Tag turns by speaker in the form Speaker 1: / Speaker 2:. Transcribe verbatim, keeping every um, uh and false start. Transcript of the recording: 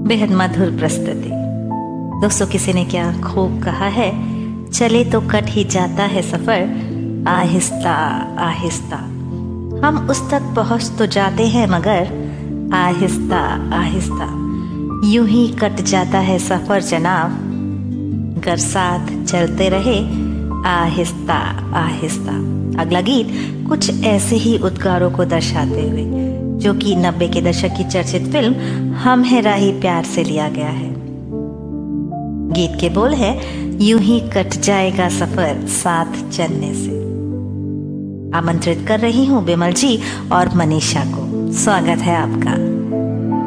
Speaker 1: बेहद मधुर प्रस्तुति। दोस्तों, किसी ने क्या खूब कहा है, चले तो कट ही जाता है सफर आहिस्ता आहिस्ता। हम उस तक पहुंच तो जाते हैं मगर आहिस्ता आहिस्ता। यूं ही कट जाता है सफर जनाब, गर साथ चलते रहे आहिस्ता आहिस्ता। अगला गीत कुछ ऐसे ही उद्गारों को दर्शाते हुए, जो कि नब्बे के दशक की चर्चित फिल्म हम है राही प्यार से लिया गया है। गीत के बोल है, यूं ही कट जाएगा सफर साथ चलने से। आमंत्रित कर रही हूं बिमल जी और मनीषा को। स्वागत है आपका।